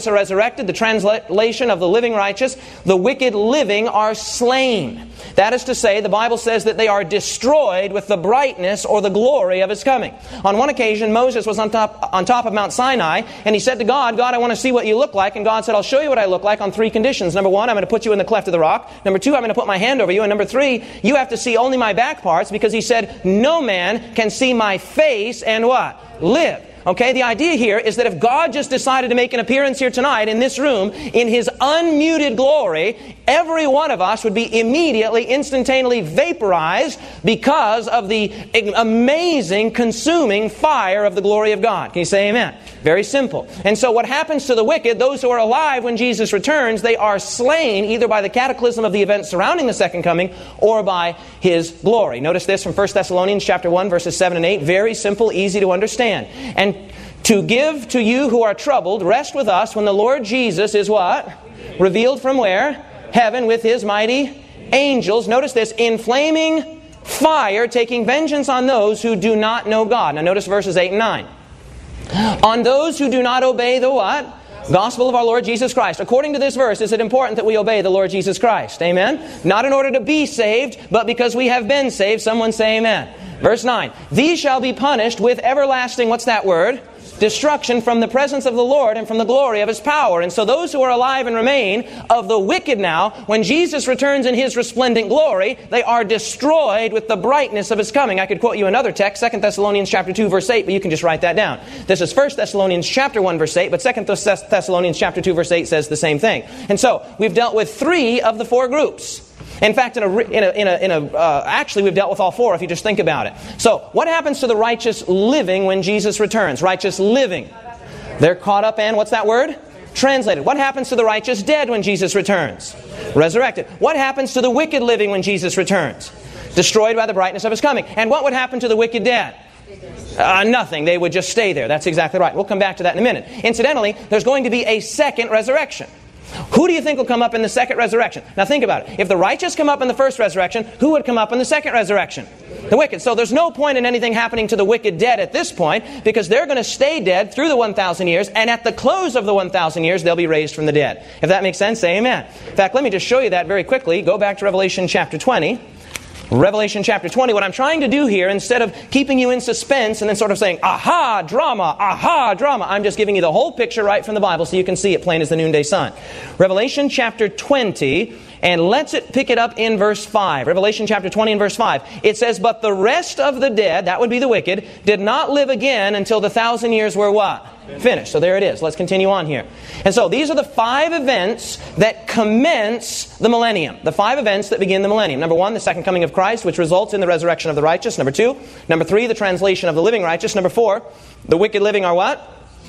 are resurrected, the translation of the living righteous, the wicked living are slain. That is to say, the Bible says that they are destroyed with the brightness or the glory of His coming. On one occasion, Moses was on top of Mount Sinai, and he said to God, God, I want to see what you look like. And God said, I'll show you what I look like on 3 conditions. Number 1, I'm going to put you in the cleft of the rock. Number 2, I'm going to put my hand over you. And number 3, you have to see only my back parts, because He said, no man can see my face and what? Live. Okay, the idea here is that if God just decided to make an appearance here tonight in this room in His unmuted glory, every one of us would be immediately, instantaneously vaporized because of the amazing, consuming fire of the glory of God. Can you say amen? Very simple. And so what happens to the wicked, those who are alive when Jesus returns, they are slain either by the cataclysm of the events surrounding the second coming or by His glory. Notice this from 1 Thessalonians chapter 1, verses 7 and 8. Very simple, easy to understand. And to give to you who are troubled, rest with us when the Lord Jesus is what? Revealed from where? Heaven with His mighty angels. Notice this, in flaming fire, taking vengeance on those who do not know God. Now notice verses 8 and 9. On those who do not obey the what? Gospel of our Lord Jesus Christ. According to this verse, is it important that we obey the Lord Jesus Christ? Amen? Not in order to be saved, but because we have been saved. Someone say amen. Verse 9. These shall be punished with everlasting, what's that word? Destruction from the presence of the Lord and from the glory of His power. And so those who are alive and remain of the wicked now, when Jesus returns in His resplendent glory, they are destroyed with the brightness of His coming. I could quote you another text, 2 Thessalonians chapter 2, verse 8, but you can just write that down. This is 1 Thessalonians chapter 1, verse 8, but 2 Thessalonians chapter 2, verse 8 says the same thing. And so we've dealt with 3 of the 4 groups. In fact, actually, we've dealt with all 4 if you just think about it. So, what happens to the righteous living when Jesus returns? Righteous living. They're caught up and, what's that word? Translated. What happens to the righteous dead when Jesus returns? Resurrected. What happens to the wicked living when Jesus returns? Destroyed by the brightness of His coming. And what would happen to the wicked dead? Nothing. They would just stay there. That's exactly right. We'll come back to that in a minute. Incidentally, there's going to be a second resurrection. Who do you think will come up in the second resurrection? Now think about it. If the righteous come up in the first resurrection, who would come up in the second resurrection? The wicked. So there's no point in anything happening to the wicked dead at this point, because they're going to stay dead through the 1,000 years, and at the close of the 1,000 years, they'll be raised from the dead. If that makes sense, say amen. In fact, let me just show you that very quickly. Go back to Revelation chapter 20. Revelation chapter 20, what I'm trying to do here, instead of keeping you in suspense and then sort of saying, aha, drama, I'm just giving you the whole picture right from the Bible so you can see it plain as the noonday sun. Revelation chapter 20, and let's pick it up in verse 5. Revelation chapter 20 and verse 5. It says, but the rest of the dead, that would be the wicked, did not live again until the 1,000 years were what? Finished. So there it is. Let's continue on here. And so these are the 5 events that commence the millennium. The 5 events that begin the millennium. Number 1, the second coming of Christ, which results in the resurrection of the righteous. Number 2. Number 3, the translation of the living righteous. Number 4, the wicked living are what?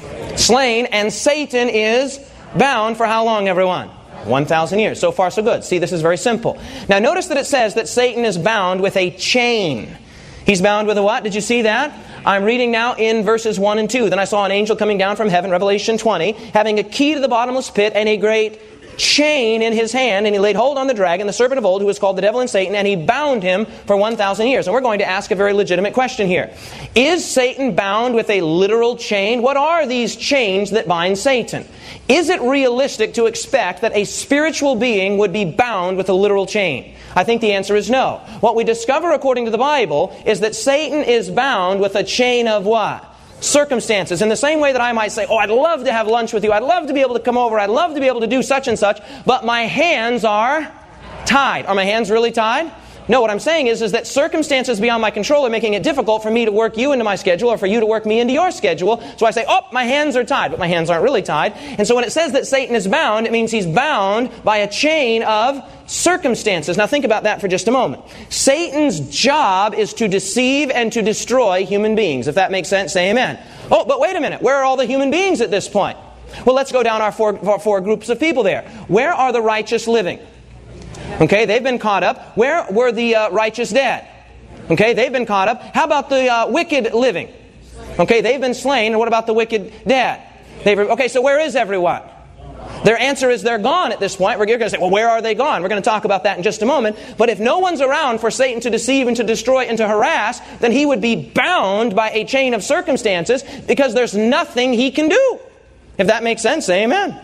Slain. And Satan is bound for how long, everyone? 1,000 years. So far, so good. See, this is very simple. Now, notice that it says that Satan is bound with a chain. He's bound with a what? Did you see that? I'm reading now in verses 1 and 2. Then I saw an angel coming down from heaven, Revelation 20, having a key to the bottomless pit and a great chain in his hand. And he laid hold on the dragon, the serpent of old, who is called the devil and Satan, and he bound him for 1,000 years. And we're going to ask a very legitimate question here. Is Satan bound with a literal chain? What are these chains that bind Satan? Is it realistic to expect that a spiritual being would be bound with a literal chain? I think the answer is no. What we discover according to the Bible is that Satan is bound with a chain of what? Circumstances. In the same way that I might say, oh, I'd love to have lunch with you. I'd love to be able to come over. I'd love to be able to do such and such. But my hands are tied. Are my hands really tied? No, what I'm saying is that circumstances beyond my control are making it difficult for me to work you into my schedule or for you to work me into your schedule. So I say, oh, my hands are tied. But my hands aren't really tied. And so when it says that Satan is bound, it means he's bound by a chain of circumstances. Now think about that for just a moment. Satan's job is to deceive and to destroy human beings. If that makes sense, say amen. Oh, but wait a minute. Where are all the human beings at this point? Well, let's go down our four groups of people there. Where are the righteous living? Okay, they've been caught up. Where were the righteous dead? Okay, they've been caught up. How about the wicked living? Okay, they've been slain. And what about the wicked dead? Okay, so where is everyone? Their answer is they're gone at this point. We're going to say, well, where are they gone? We're going to talk about that in just a moment. But if no one's around for Satan to deceive and to destroy and to harass, then he would be bound by a chain of circumstances because there's nothing he can do. If that makes sense, say amen.